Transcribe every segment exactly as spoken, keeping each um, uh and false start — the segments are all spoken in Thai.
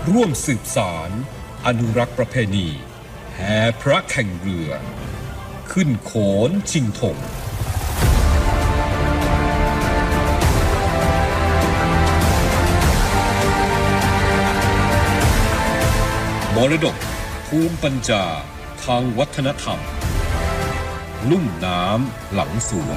ร่วมสืบสารอนุรักษ์ประเพณีแห่พระแข่งเรือขึ้นโขนชิงธงมรดกภูมิปัญญาทางวัฒนธรรมลุ่มน้ำหลังสวน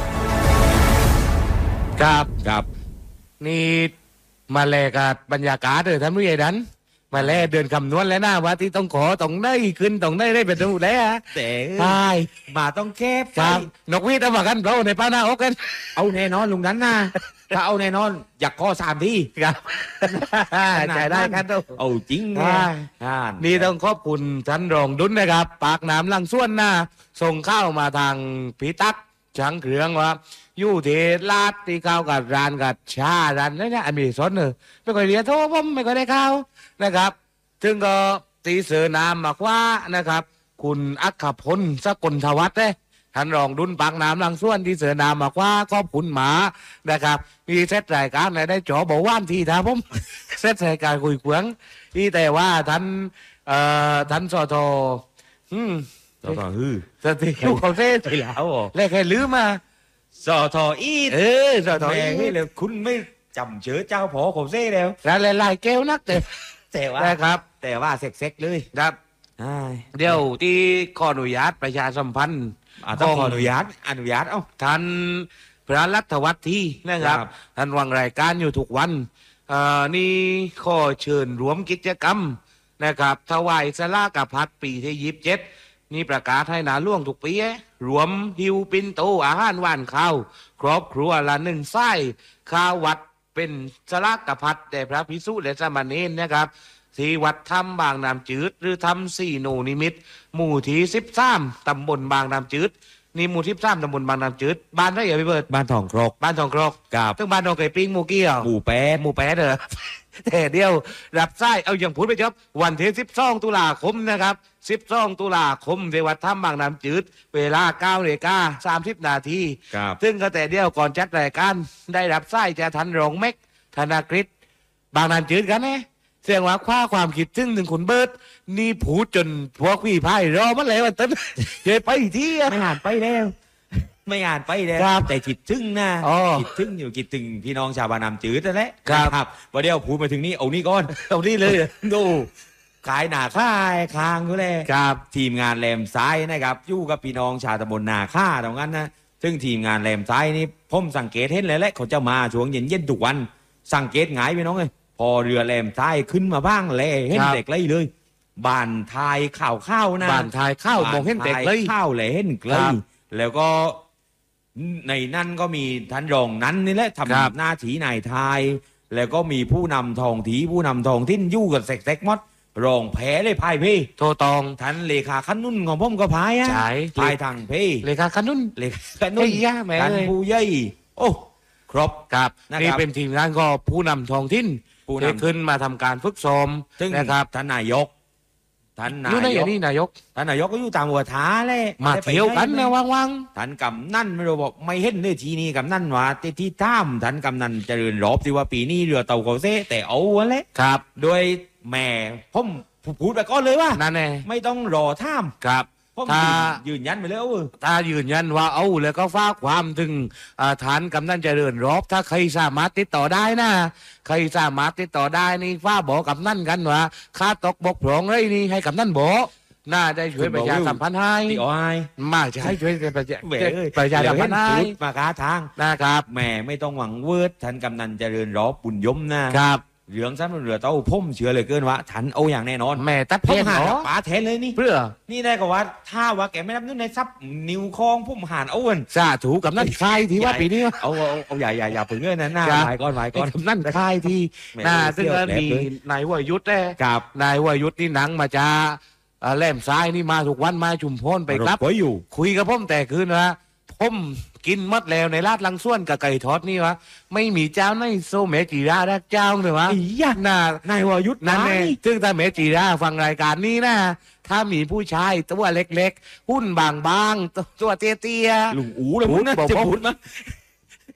ครับครับนี่มาแลกกับบรรยากาศเลยท่านผู้ใหญ่ดันมาแลเดินคำนวณแล้วนะว่าที่ต้องขอต้องได้ขึ้นต้องได้ได้เป็นดูแล้วแต่ใช่มาต้องแคบครับนกวีดเอามากันเราในป้าหน้าอกกันเอาแน่นอนลุงนั้นนะถ้าเอาแน่นอนอยากขอสามที่ครับใจได้ครับเอาจริงนี่ต้องขอบคุณท่านรองดุลนะครับปากน้ำลังส่วนหน้าส่งข้าวมาทางพิทักษ์ช้างเครื่องว่าอยู่ที่ลาดที่เข้ากับร้านกับชาร้านนี่นะอันมีสดเนอะไม่ค่อยเรียนโทรผมไม่ค่อยได้เข้านะครับถึงก็ตีเสือนามมากว่านะครับคุณอัครพลสกลทวัฒน์เนี่ยท่านรองดุลปากน้ำลังส่วนที่เสือนามมากว่าขอบคุณหมานะครับมีเซตรายการอะไรได้จ่อบอกว่านทีท่าผมเซตรายการคุยเขวงที่แต่ว่าท่านเอ่อท่านสอทออืมสอทอฮือสติลูกเขาเซ่ไปแล้วเลขใครลืมมาสอทออีดเออสอทออีดเลยคุณไม่จำเชื้อเจ้าพอของเซ่แล้วแล้วลายแก้วนักแต่แต่ว่าครับแต่ว่าเซ็กๆเลยครับเดี๋ยวที่ขออนุญาตประชาสัมพันธ์ต้องขออนุญาตอนุญาตเอ้าท่านพระรัตวัฒน์ที่นะครับท่านวางรายการอยู่ทุกวันอ่านี่ขอเชิญรวมกิจกรรมนะครับถวายสลากพัดปีที่ยี่สิบเจ็ดนี่ประกาศให้นาล่วงทุกปีรวมฮิวปินโตอาหารหวานข้าวครอบครัวละหนึ่งไส้ข้าววัดเป็นสลากพัดแต่พระภิกษุและสามเณรนะครับที่วัดถ้ำบางน้ำจืดหรือถ้ำสี่โนนิมิตหมู่ที่สิบสามตำบลบางน้ำจืดนี่หมู่ที่สิบสามตำบลบางน้ำจืดบ้านได้เหรอพี่เบิร์ดบ้านทองครกบ้านทองครกกับซึ่งบ้านทองไก่ปิ้งหมู่กี้เหรอหมู่แปดหมู่แปดเหรอแต่เดียวรับไส้เอาอย่างพูดไปจบวันที่สิบสองตุลาคมนะครับสิบสองตุลาคมที่วัดถ้ำบางน้ำจืดเวลาเก้านาฬิกาสามสิบนาทีซึ่งก็แต่เดียวก่อนจัดรายการได้รับไส้จากท่านรองเม็กธนากฤษบางน้ำจืดกันนะเสียงว่าคว้าความคิดถึงหนึ่งคุณเบิร์ดนี่ผูดจนพวกพี่พายรอมาแล้ววันต้นเจไปที่ไม่อ่านไปแล้วไม่อ่านไปแล้วแต่คิดถึงนะคิดถึงอยู่คิดถึงพี่น้องชาวบ้านน้ำจืดนั่นแหละครับวันเดียวพูดมาถึงนี่เอานี่ก่อนเอานี่เลยดูขายหนาค่ายคางอยู่เลยครับทีมงานแหลมซ้ายนะครับอยู่กับพี่น้องชาวตำบลนาค่าตรงนั้นนะซึ่งทีมงานแหลมซ้ายนี่ผมสังเกตเห็นเลยแหละเขาจะมาช่วงเย็นเย็นทุกวันสังเกตไงพี่น้องเลยพอเรือแหลมซ้ายขึ้นมาบ้างเลยเห็นเด็กเลยเลยบานทายข่าวข้าวนะบานทายข้าวมองเห็นเด็กเลยข้าวเลยเห็นเลยแล้วก็ในนั่นก็มีท่านรองนั้นนี่แหละทำหน้าที่นายทายแล้วก็มีผู้นำทองถีผู้นำทองทิ้นยู่กับเซ็กๆมดรองแพ้เลยพายพี่โทตองท่านเลขาขนุ่นของผมก็พายอ่ะพายทางพี่เลขาขนุ่นเลขาขนุ่นท่านผู้ใหญ่โอ้ครบครับนี่เป็นทีมงานก็ผู้นำทองทิ้นผู้นำขึ้นมาทำการฝึกซ้อมนะครับท่านนายกท่านนายกนี่นายกท่านนายกก็อยู่ตามหัวท้าเลยมาเที่ยวกันนะว่างๆท่านกำนั่นไม่รู้บอกไม่เห็นเลยทีนี้กำนั่นว่าที่ที่ท่ามท่านกำนั่นเจริญรอบที่ว่าปีนี้เรือเต่าเขาเซ่แต่เอาวะเลยครับโดยแม่ผมพูดไปก่อนเลยว่านั่นเองไม่ต้องรอท่ามครับถ้ายืนยันไปแล้วถ้ายืนยันว่าเอาแล้วก็ฝากความถึงฐานกำนันเจริญรอบถ้าใครสามารถติดต่อได้นะใครสามารถติดต่อได้นี่ฟ้าบอกกำนันกันว่าค่าตกบกพร่องไรนี่ให้กำนันบอกน่าได้ช่วยประชาสัมพันธ์ให้มาจะให้ช่วยประชาประชาสัมพันธ์ให้มาค้าทางนะครับแม่ไม่ต้องหวังเวิร์ดท่านกำนันเจริญรอบบุญยมนะครับเหลืองซ้ำเหลือเต้าพุ่มเชื่อเลยเกินว่าฉันเอาอย่างแน่นอนแม่ตัดเพนหาป๋าแทนเลยนี่เพื่อนี่ได้ก็ว่าถ้าว่าแกไม่รับนู่นในซับนิวคองพุ่มหานเอาเงินซาถูกับนั่นคลายที่ว่าปีนี้เอาเอาเอาอย่าอย่าอย่าเพิ่งเงินนะหน้าหมายก่อนหมายก่อนนั่นคลายที่หน้าซึ่งมีนายวายุทธ์แน่กับนายวายุทธ์นี่หนังมาจ้าแหลมซ้ายนี่มาทุกวันมาชุมพรไปครับอยู่คุยกับผมแต่คืนว่าผมกินมัดแล้วในลาดลังส่วนกับไก่ทอดนี่วะไม่มีเจ้าในโซเมจีราดักเจ้าเลยวะยากน่านายวายุทธ์นั่นเองซึ่งถ้าเมจีราฟังรายการนี้นะถ้ามีผู้ชายตัวเล็กๆหุ้นบางๆตัวเตี้ยๆลุงอู๋เลยมึงนะจะพูดมั้ย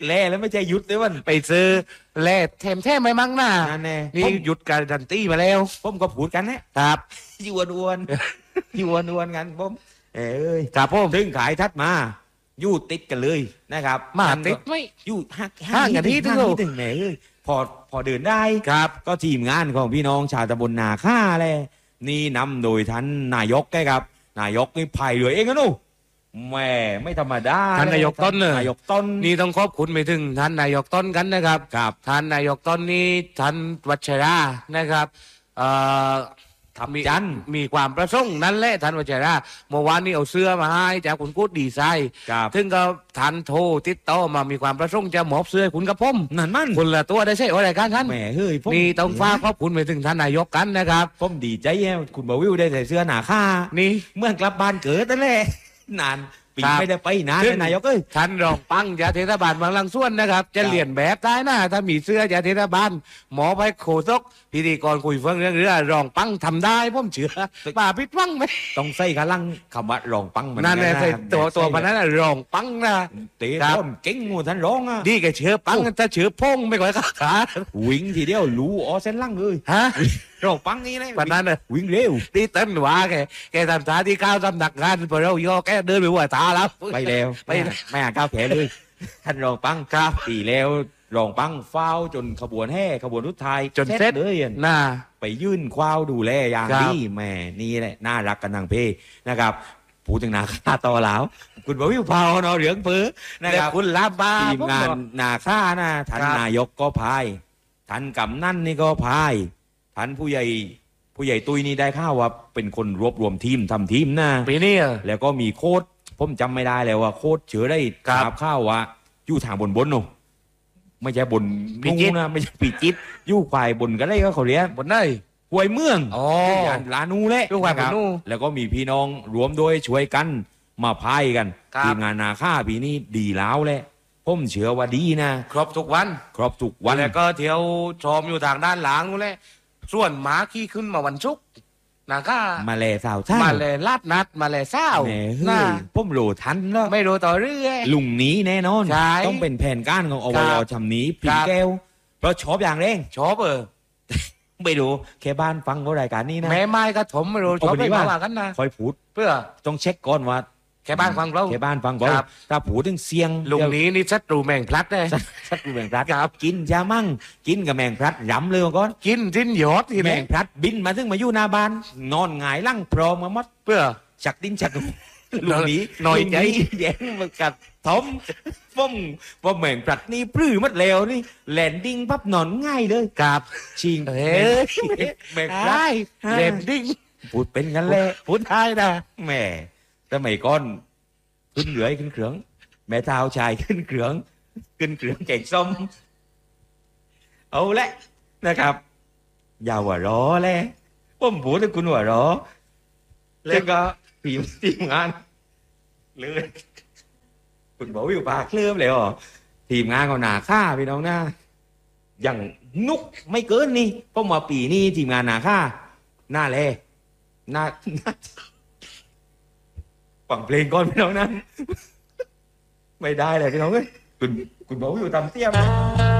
แล่แล้วไม่ใช่หยุดด้วยมันไปซื้อแล่แถมแท้ไม่มั้งนะนั่นแน่นี่ผมหยุดการดันตี้มาแล้วผมก็พูดกันนะครับ อยู่อ้วนๆอยู่อ้วนๆกันผมเอ้ยครับผมถึงขายทัดมาอยู่ติดกันเลยนะครับมาท่นก็ติดไหมอยู่ห่างห่างกันนิดนึงห่างนิดนึงแหมเอ้ยพอพอเดินได้ครับก็ทีมงานของพี่น้องชาวตำบลนาค่าเลยนี่นำโดยท่านนายกแกครับ นายกนี่พายเรือเองนะหนูแหม่ไม่ธรรมดาท่านนายกต้นเลยนายกต้นนี่ต้องขอบคุณไปถึงท่านนายกต้นกันนะครับครับท่านนายกต้นนี้ท่านวัชรานะครับเอ่อทำจันทร์มีความประสงค์นั่นแหละท่านวัชราเมื่อวานนี้เอาเสื้อมาให้จากคุณกูดดีไซน์ครับถึงก็ท่านโทรติดต่อมามีความประสงค์จะมอบเสื้อให้คุณกับผมนั่นมันคนละตัวได้ใช่อะไรกันท่านแหมเฮ้ยผมนี่ต้องฝากขอบคุณไปถึงท่านนายกกันนะครับผมดีใจแย่คุณบาวิวได้ใส่เสื้อหนาค่านี่เมื่อกลับบ้านเกิดนั่นแหละนานปีครับไม่ได้ไปนานซึ่เลงยนายกเอ้ยท่านรองปังยาเทศบาลบางลังส่วนนะครับ จะครับเรียนแบบได้นะ ถ้ามีเสื้อยาเทศบาลหมอไปโคซกพิธีกรคุยเฟื่องเรื่องเรือรองปังทำได้ผมเชื่อป่าพิดวังไหมต้องใส่กำลังคำว่ารองปังเหมือนั่นแหละกัใส่ตัวตัวพันใส่นั้นน่ะรองปังนะเตะครับบอลเก่งงูท่านร้องอ่ะดีแกเชื้อปังถ้าเชื้อพงไม่ก่อยขาขาวิ่งทีเดียวรู้อ๋อเส้นล่างเลยฮะรองปังนี่เลยพันนั้นน่ะวิ่งเร็วดีเต้นหวาแกแกทำท่าที่ก้าวทำหนักงานพอเราย่อแกเดินไปหัวตาแล้วไปแล้วไปไม่ไม่อ่านก้าวแผลเลย ท่านรองปังครับตีแล้วรองปังเฝ้าวจนขบวนแห่ขบวนรุดไทายจนเสร็จเลยอะน่าไปยื่นควาวดูแลอย่างครับดีแหม่นี่แหละน่ารักกันนางเพนะครับพูดถึงนาค่าต่อแล้ว คุณบวิวเผาเนาะเหลืองเปื้อนะแต่ครับคุณลาบาทีมงานนาค่านะท่านครับนายกก็พายท่านกำนั่นนี่ก็พายท่านผู้ใหญ่ผู้ใหญ่ตุ้ยนี่ได้ข่าวว่าเป็นคนรวบรวมทีมทำทีมนะปีนี้อะแล้วก็มีโค้ดผมจำไม่ได้แล้วว่าโค้ดเชื่อได้ครับทราบข่าวว่าอยู่ทางบนบนๆเนอะไม่ใช่บนปีจิตรนู่นนะไม่ใช่ปีจิตรอยู่ควายบนก็ได้ก็เขาเรียกบนไหนห้วยเมืองอ๋อย่านลานูแหละอยู่ควายบนนู่นนะครับแล้วก็มีพี่น้องรวมโดยช่วยกันมาพายกันครับทีมงานนาค่าปีนี้ดีแล้วแหละผมเชื่อว่าดีนะครบทุกวันครบทุกวันแล้วก็เที่ยวชมอยู่ทางด้านหลังนู่นแหละส่วนหมาขี้ขึ้นมาวันศุกร์นะคะมาแลสาวเช้ามาเลยลาดนัดมาเลยเศร้าแหมเฮ้น่ายผมโหลทันแล้วไม่รู้ต่อเรื่อยลุงหนี้แน่นอนใช่ต้องเป็นแผนการของอครัวบชำนี้ปีครับแก้ว เพราะชอบอย่างเร่งชอบเออไม่รู้แค่บ้านฟังเขารายการนี้นะแม่ไม้กระถมไม่รู้ชอบเอาไปไปดีมาว่าว่ากันนะคอยพูดเพื่อต้องเช็คก่อนว่าแค่บ้านฟังเราแค่บ้านฟังก่อนครับถ้าพูดถึงเสียงลุงนี้นี่ศัตรูแมงพลัดเลยสักแมงพลัดครับกินยามั่งกินกับแมงพลัดรำเลยก่อนกินทิ้นหยอดทีแมนี้งพลัดบินมาถึงมาอยู่หน้าบ้าน นอนหงายลั่งพร้อมมาหมดเพื่อฉักดิ้นฉักลุงนี้หน่อยใจลุงแย่งมากัดทอมฟ้มว่าแมงพลัดนี่ปลื้มมัดแล้วนี่แลนดิ้งพับนอนง่ายเลยกับชิงเฮ้ยแมงพลัดได้เล่นดิ้งพูดเป็นกันแหละพูดไทยนะแหม่สมัยก่อนขึ้นเหลือยขึ้นเขืองแม่เท้าชายขึ้นเขืองขึ้นเขืองแกงส้มเอาละนะครับ อย่าหัวเร้อเลยผมพูดให้คุณหัวเร้อแล้วก็ทีมทีมงานเลยคุณบอกวิวปากเคลื่อมเลยเหรอทีมงานก็หนาค่าพี่น้องนะอย่างนุกไม่เกินนี่เพราะมาปีนี้ทีมงานหนาค่าหน้าเลยหน้าหน้า ฟังเพลงก่อนพี่น้องนะ ไม่ได้เลยพี่น้องเอ้ยคุณคุณบอกว่าอยู่ตามเตี้ยม